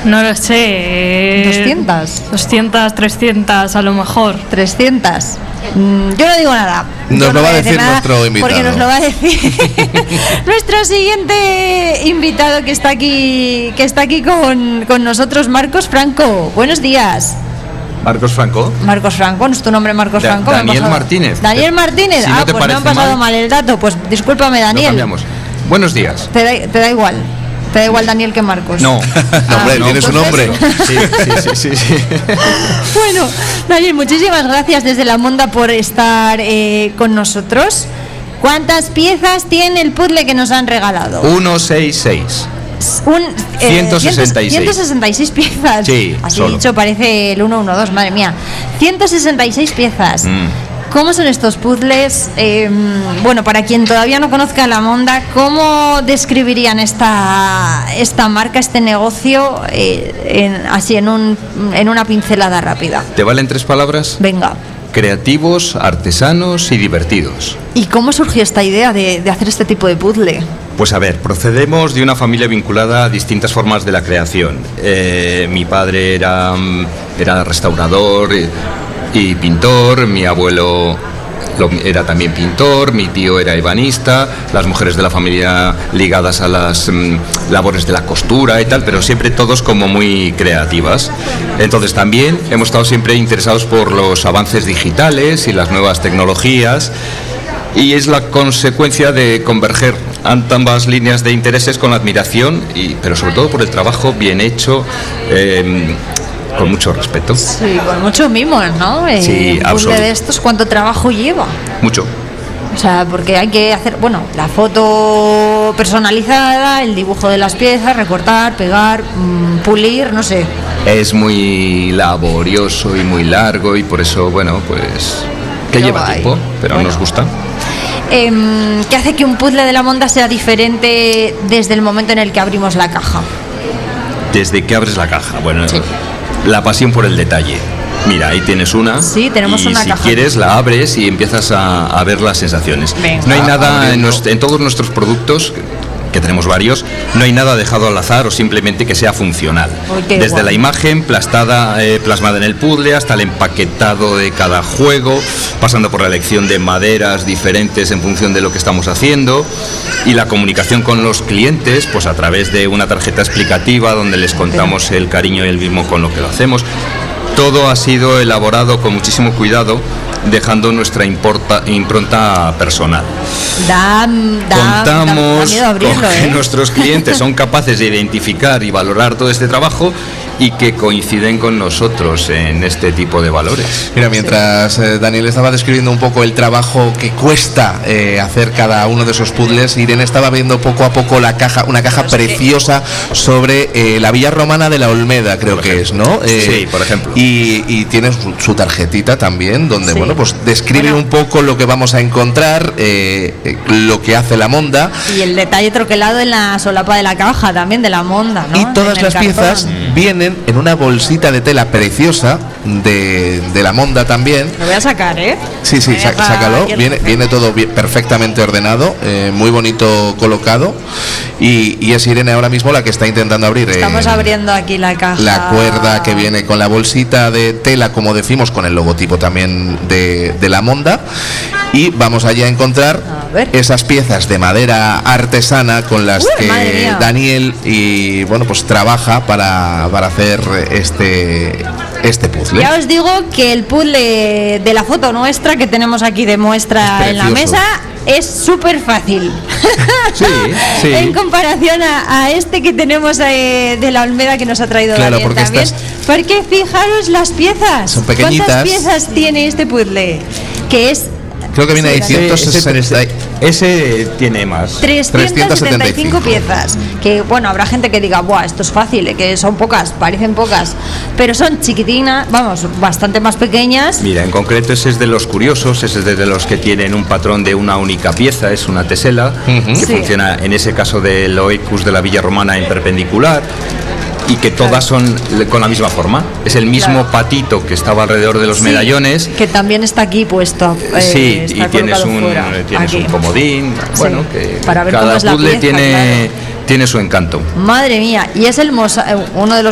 No lo sé. 200, 300 a lo mejor. 300. Yo no digo nada. Nos lo va a decir nada, nuestro invitado. Porque nos lo va a decir nuestro siguiente invitado que está aquí con nosotros, Marcos Franco. Buenos días. Marcos Franco, ¿no es tu nombre Marcos Franco? Daniel Martínez. Daniel Martínez. Si no te pues no han pasado mal el dato. Pues discúlpame, Daniel. Lo cambiamos. Buenos días. Te da igual. Te da igual Daniel que Marcos. No. Hombre, tiene su nombre. Sí. Bueno, Daniel, muchísimas gracias desde La Monda por estar con nosotros. ¿Cuántas piezas tiene el puzzle que nos han regalado? 166. 166 piezas. Sí, así solo. dicho parece el 112, madre mía. 166 piezas. ¿Cómo son estos puzzles? Bueno, para quien todavía no conozca La Monda, ¿cómo describirían esta marca, este negocio, en una pincelada rápida? ¿Te valen 3 palabras? Venga. Creativos, artesanos y divertidos. ¿Y cómo surgió esta idea de hacer este tipo de puzzle? Pues a ver, procedemos de una familia vinculada a distintas formas de la creación. Mi padre era restaurador y pintor, mi abuelo era también pintor, mi tío era ebanista, las mujeres de la familia ligadas a las labores de la costura y tal, pero siempre todos como muy creativas. Entonces también hemos estado siempre interesados por los avances digitales y las nuevas tecnologías, y es la consecuencia de converger ambas líneas de intereses con la admiración, pero sobre todo por el trabajo bien hecho, con mucho respeto. Sí, con mucho mimo, ¿no? Sí, un puzzle de estos, ¿cuánto trabajo lleva? Mucho. O sea, porque hay que hacer, la foto personalizada, el dibujo de las piezas, recortar, pegar, pulir, no sé. Es muy laborioso y muy largo, y por eso, pues que lleva tiempo, pero nos gusta. ¿Qué hace que un puzzle de La Monda sea diferente desde el momento en el que abrimos la caja? Desde que abres la caja, sí. La pasión por el detalle. Mira, ahí tienes una. Sí, tenemos una caja. Si quieres la abres y empiezas a ver las sensaciones. Venga, no hay nada en todos nuestros productos, que tenemos varios, no hay nada dejado al azar o simplemente que sea funcional. Desde la imagen plasmada en el puzzle hasta el empaquetado de cada juego, pasando por la elección de maderas diferentes en función de lo que estamos haciendo, y la comunicación con los clientes, pues a través de una tarjeta explicativa donde les contamos el cariño y el mismo con lo que lo hacemos. Todo ha sido elaborado con muchísimo cuidado, dejando nuestra impronta personal. Contamos con que nuestros clientes son capaces de identificar y valorar todo este trabajo y que coinciden con nosotros en este tipo de valores. Mira, mientras Daniel estaba describiendo un poco el trabajo que cuesta hacer cada uno de esos puzzles, Irene estaba viendo poco a poco una caja preciosa sobre la Villa Romana de la Olmeda, creo que es, ¿no? Sí, por ejemplo. Y tiene su tarjetita también, donde pues describe un poco lo que vamos a encontrar, lo que hace La Monda. Y el detalle troquelado en la solapa de la caja también de La Monda, ¿no? Y todas las piezas vienen en una bolsita de tela preciosa de La Monda también. Lo voy a sacar, ¿eh? Sí, sácalo. Viene todo perfectamente ordenado, muy bonito colocado. Y es Irene ahora mismo la que está intentando abrir. Estamos abriendo aquí la caja. La cuerda que viene con la bolsita de tela, como decimos, con el logotipo también de La Monda. Y vamos allá a encontrar esas piezas de madera artesana con las que Daniel pues trabaja para hacer este puzzle. Ya os digo que el puzzle de la foto nuestra que tenemos aquí de muestra en la mesa es súper fácil. Sí. En comparación a este que tenemos de la Olmeda que nos ha traído Daniel también. Porque fijaros las piezas. Son pequeñitas. ¿Cuántas piezas tiene este puzzle? Que es... Creo que viene ahí 160. Ese tiene más. 375 piezas. Que habrá gente que diga, esto es fácil, que son pocas, parecen pocas, pero son chiquitinas, bastante más pequeñas. Mira, en concreto ese es de los curiosos, ese es de los que tienen un patrón de una única pieza, es una tesela, que funciona en ese caso del Oecus de la Villa Romana en perpendicular. Y que todas son con la misma forma. Es el mismo patito que estaba alrededor de los medallones. Que también está aquí puesto. Sí, y tienes un comodín. Que para ver cada cómo es la puzzle pieza, tiene su encanto. Madre mía, y es uno de